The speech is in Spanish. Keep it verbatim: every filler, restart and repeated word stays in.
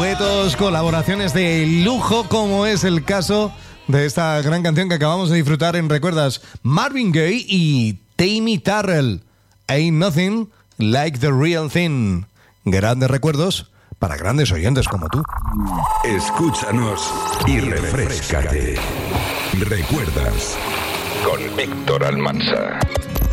duetos, colaboraciones de lujo, como es el caso de esta gran canción que acabamos de disfrutar en Recuerdas, Marvin Gaye y Tammy Terrell. Ain't nothing like the real thing. Grandes recuerdos para grandes oyentes como tú. Escúchanos y refréscate. Recuerdas con Víctor Almanza.